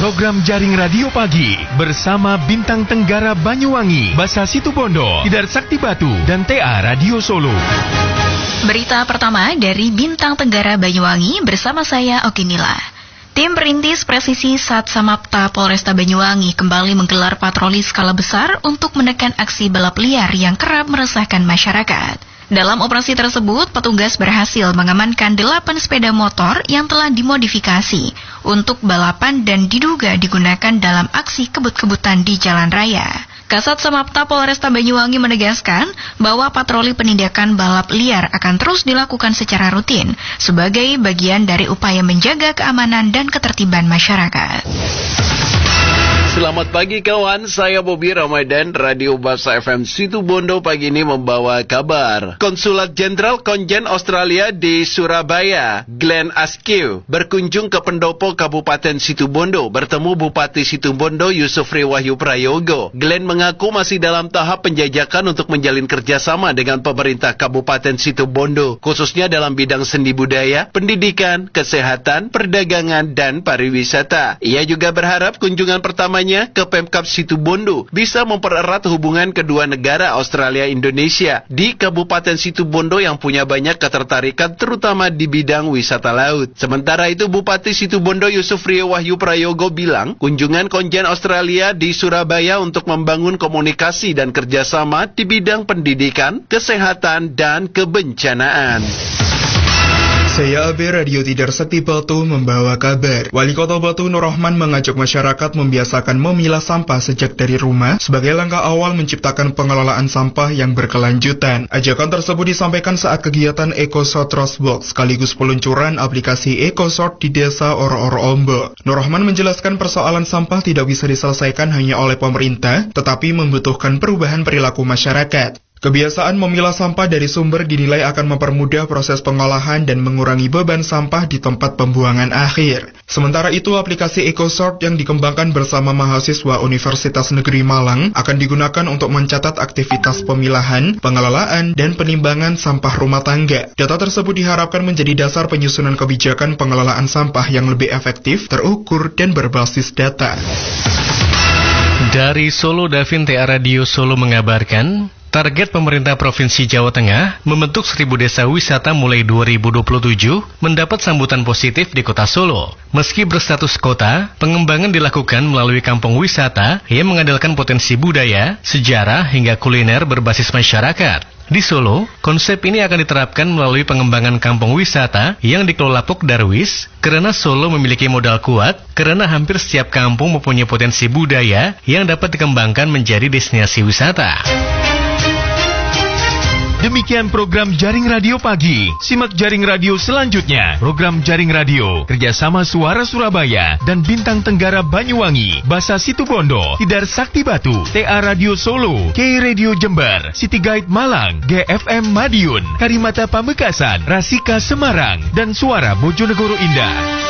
program Jaring Radio Pagi bersama Bintang Tenggara Banyuwangi, Basa Situbondo, Tidar Sakti Batu, dan TA Radio Solo. Berita pertama dari Bintang Tenggara Banyuwangi bersama saya Okinila. Tim perintis presisi Sat Samapta Polresta Banyuwangi kembali menggelar patroli skala besar untuk menekan aksi balap liar yang kerap meresahkan masyarakat. Dalam operasi tersebut, petugas berhasil mengamankan 8 sepeda motor yang telah dimodifikasi untuk balapan dan diduga digunakan dalam aksi kebut-kebutan di jalan raya. Kasat Samapta Polresta Banyuwangi menegaskan bahwa patroli penindakan balap liar akan terus dilakukan secara rutin sebagai bagian dari upaya menjaga keamanan dan ketertiban masyarakat. Selamat pagi kawan, saya Bobby Ramadan, Radio Basa FM Situbondo pagi ini membawa kabar. Konsulat Jenderal Konjen Australia di Surabaya, Glenn Askew, berkunjung ke pendopo Kabupaten Situbondo, bertemu Bupati Situbondo Yusufri Wahyu Prayogo. Glenn mengaku masih dalam tahap penjajakan untuk menjalin kerjasama dengan pemerintah Kabupaten Situbondo, khususnya dalam bidang seni budaya, pendidikan, kesehatan, perdagangan, dan pariwisata. Ia juga berharap kunjungan pertamanya ke Pemkab Situbondo bisa mempererat hubungan kedua negara Australia-Indonesia di Kabupaten Situbondo yang punya banyak ketertarikan terutama di bidang wisata laut. Sementara itu Bupati Situbondo Yusufri Wahyu Prayogo bilang kunjungan Konjen Australia di Surabaya untuk membangun komunikasi dan kerjasama di bidang pendidikan, kesehatan, dan kebencanaan. Saya AB Radio Tidar Sakti Batu membawa kabar. Wali Kota Batu Nur Rahman mengajak masyarakat membiasakan memilah sampah sejak dari rumah sebagai langkah awal menciptakan pengelolaan sampah yang berkelanjutan. Ajakan tersebut disampaikan saat kegiatan EcoSort Trustbox sekaligus peluncuran aplikasi EcoSort di Desa Oro-Oro Ombo. Nur Rahman menjelaskan persoalan sampah tidak bisa diselesaikan hanya oleh pemerintah, tetapi membutuhkan perubahan perilaku masyarakat. Kebiasaan memilah sampah dari sumber dinilai akan mempermudah proses pengolahan dan mengurangi beban sampah di tempat pembuangan akhir. Sementara itu, aplikasi EcoSort yang dikembangkan bersama mahasiswa Universitas Negeri Malang akan digunakan untuk mencatat aktivitas pemilahan, pengelolaan, dan penimbangan sampah rumah tangga. Data tersebut diharapkan menjadi dasar penyusunan kebijakan pengelolaan sampah yang lebih efektif, terukur, dan berbasis data. Dari Solo, Davin TA Radio Solo mengabarkan, target pemerintah Provinsi Jawa Tengah membentuk 1000 desa wisata mulai 2027 mendapat sambutan positif di Kota Solo. Meski berstatus kota, pengembangan dilakukan melalui kampung wisata yang mengandalkan potensi budaya, sejarah, hingga kuliner berbasis masyarakat. Di Solo, konsep ini akan diterapkan melalui pengembangan kampung wisata yang dikelola Pok Darwis, karena Solo memiliki modal kuat, karena hampir setiap kampung mempunyai potensi budaya yang dapat dikembangkan menjadi destinasi wisata. Demikian program Jaring Radio Pagi. Simak Jaring Radio selanjutnya. Program Jaring Radio kerjasama Suara Surabaya dan Bintang Tenggara Banyuwangi, Basa Situbondo, Tidar Sakti Batu, TA Radio Solo, K Radio Jember, City Guide Malang, GFM Madiun, Karimata Pamekasan, Rasika Semarang, dan Suara Bojonegoro Indah.